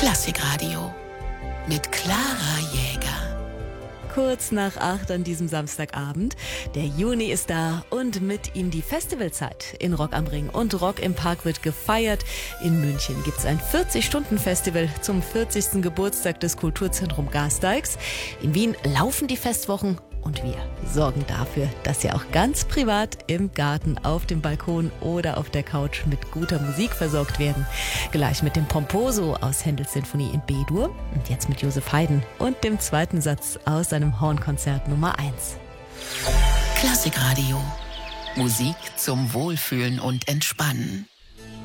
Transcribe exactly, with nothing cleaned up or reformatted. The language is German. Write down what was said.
Klassikradio mit Clara Jäger. Kurz nach acht an diesem Samstagabend. Der Juni ist da und mit ihm die Festivalzeit. In Rock am Ring und Rock im Park wird gefeiert. In München gibt es ein vierzig-Stunden-Festival zum vierzigsten Geburtstag des Kulturzentrum Gasteig. In Wien laufen die Festwochen und wir sorgen dafür, dass Sie auch ganz privat im Garten, auf dem Balkon oder auf der Couch mit guter Musik versorgt werden. Gleich mit dem Pomposo aus Händels Sinfonie in B-Dur und jetzt mit Josef Haydn und dem zweiten Satz aus seinem Hornkonzert Nummer eins. Klassikradio. Musik zum Wohlfühlen und Entspannen.